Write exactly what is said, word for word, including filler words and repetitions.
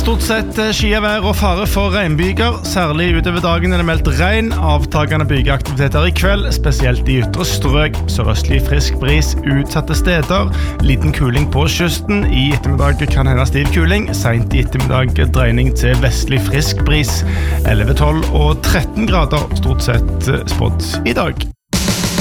Stort sett skyvær og fare for regnbyger. Særlig utover dagen er det meldt regn, avtagende bygeaktiviteter i kveld, spesielt i ytre strøk, sørøstlig frisk bris utsatte steder, liten kuling på kysten, i ettermiddag kan hende stiv kuling, sent i ettermiddag dreining til vestlig frisk bris, elleve, tolv og tretten grader stort sett spådd i dag.